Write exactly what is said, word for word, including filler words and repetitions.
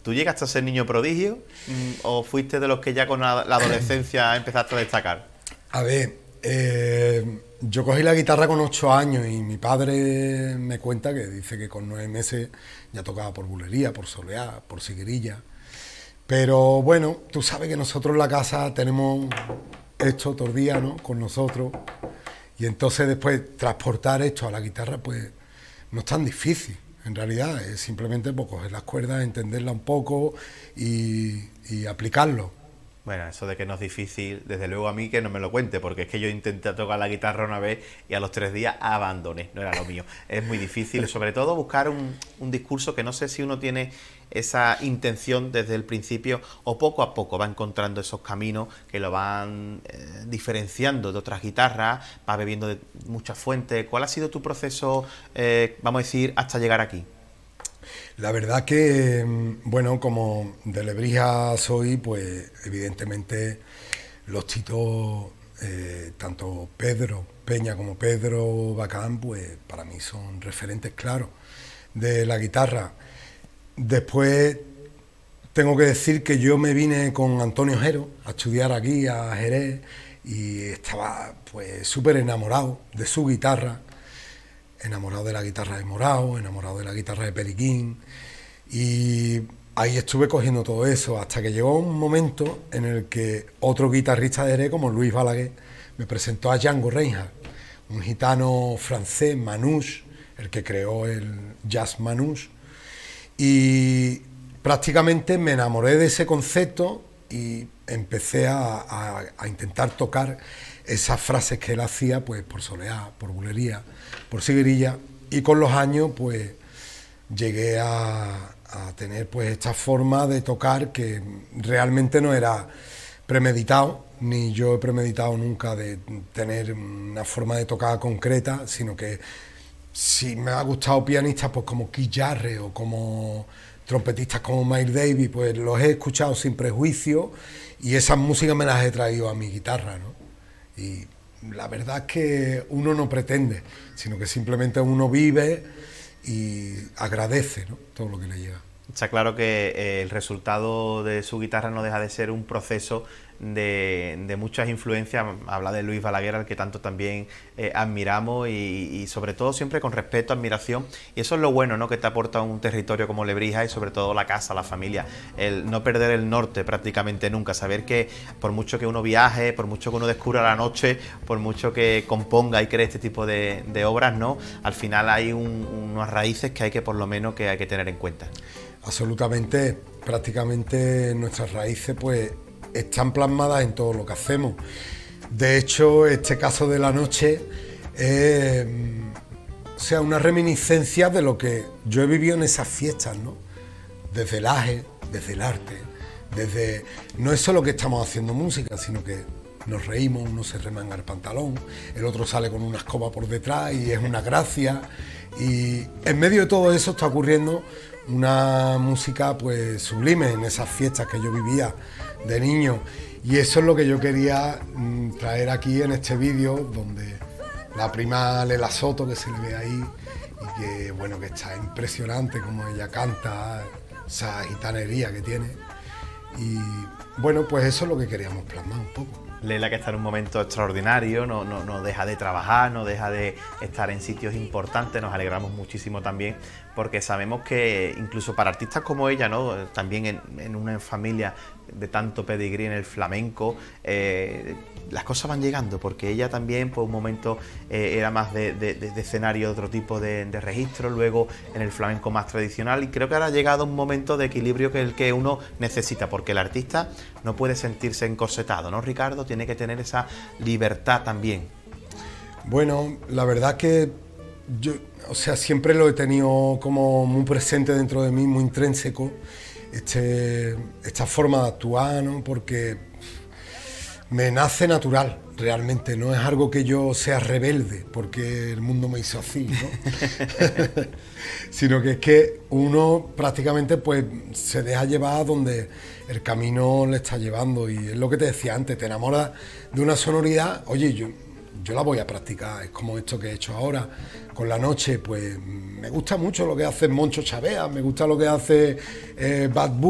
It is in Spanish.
¿Tú llegaste a ser niño prodigio mm, o fuiste de los que ya con la, la adolescencia empezaste a destacar? A ver, eh, yo cogí la guitarra con ocho años y mi padre me cuenta que dice que con nueve meses ya tocaba por bulería, por soleá, por siguirilla. Pero bueno, tú sabes que nosotros en la casa tenemos esto todo el día, ¿no? Con nosotros. Y entonces después transportar esto a la guitarra, pues no es tan difícil. En realidad es simplemente pues, coger las cuerdas, entenderla un poco y, y aplicarlo. Bueno, eso de que no es difícil, desde luego a mí que no me lo cuente, porque es que yo intenté tocar la guitarra una vez y a los tres días abandoné, no era lo mío. Es muy difícil, sobre todo buscar un, un discurso que no sé si uno tiene esa intención desde el principio o poco a poco va encontrando esos caminos que lo van eh, diferenciando de otras guitarras, va bebiendo de muchas fuentes. ¿Cuál ha sido tu proceso, eh, vamos a decir, hasta llegar aquí? La verdad que, bueno, como de Lebrija soy, pues evidentemente los titos, eh, tanto Pedro Peña como Pedro Bacán, pues para mí son referentes claros de la guitarra. Después tengo que decir que yo me vine con Antonio Jero a estudiar aquí a Jerez y estaba pues súper enamorado de su guitarra. Enamorado de la guitarra de Morao, enamorado de la guitarra de Periquín, y ahí estuve cogiendo todo eso, hasta que llegó un momento en el que otro guitarrista de Jerez, como Luis Balaguer, me presentó a Django Reinhardt, un gitano francés, manouche, el que creó el jazz manouche, y prácticamente me enamoré de ese concepto y empecé a, a, a intentar tocar esas frases que él hacía, pues por soleá, por bulería, por siguirilla, y con los años pues llegué a, a tener pues esta forma de tocar que realmente no era premeditado, ni yo he premeditado nunca de tener una forma de tocar concreta, sino que si me ha gustado pianistas pues como Keith Jarrett o como trompetistas como Miles Davis, pues los he escuchado sin prejuicio y esas músicas me las he traído a mi guitarra, ¿no? Y la verdad es que uno no pretende, sino que simplemente uno vive y agradece, ¿no?, todo lo que le llega. Está claro que eh, el resultado de su guitarra no deja de ser un proceso de, de muchas influencias. Habla de Luis Balaguer, al que tanto también eh, admiramos y, y sobre todo siempre con respeto, admiración, y eso es lo bueno, ¿no?, que te aporta un territorio como Lebrija y sobre todo la casa, la familia, el no perder el norte prácticamente nunca, saber que por mucho que uno viaje, por mucho que uno descubra la noche, por mucho que componga y cree este tipo de, de obras, ¿no?, al final hay un, unas raíces que hay que por lo menos que hay que tener en cuenta. Absolutamente, prácticamente nuestras raíces pues están plasmadas en todo lo que hacemos. De hecho, este caso de la noche es, o sea, una reminiscencia de lo que yo he vivido en esas fiestas, ¿no? Desde el aje, desde el arte, desde... No es solo que estamos haciendo música, sino que nos reímos, uno se remanga el pantalón, el otro sale con una escoba por detrás y es una gracia. Y en medio de todo eso está ocurriendo una música pues sublime en esas fiestas que yo vivía de niño, y eso es lo que yo quería mm, traer aquí en este vídeo, donde la prima Lela Soto, que se le ve ahí y que bueno, que está impresionante como ella canta, esa gitanería que tiene, y bueno, pues eso es lo que queríamos plasmar un poco. Lela, que está en un momento extraordinario, no, no, no deja de trabajar, no deja de estar en sitios importantes, nos alegramos muchísimo también, porque sabemos que incluso para artistas como ella, ¿no?, también en, en una familia de tanto pedigrí en el flamenco, eh, las cosas van llegando, porque ella también por un momento eh, era más de, de, de escenario, de otro tipo de, de registro, luego en el flamenco más tradicional, y creo que ahora ha llegado un momento de equilibrio que el que uno necesita, porque el artista no puede sentirse encorsetado, ¿no, Ricardo? Tiene que tener esa libertad también. Bueno, la verdad que yo, o sea, siempre lo he tenido como muy presente dentro de mí, muy intrínseco, este, esta forma de actuar, ¿no?, porque me nace natural, realmente, no es algo que yo sea rebelde, porque el mundo me hizo así, ¿no? Sino que es que uno prácticamente pues se deja llevar donde el camino le está llevando, y es lo que te decía antes, te enamoras de una sonoridad, oye, yo, yo la voy a practicar, es como esto que he hecho ahora con la noche, pues me gusta mucho lo que hace Moncho Chavea, me gusta lo que hace eh, Bad Bunny.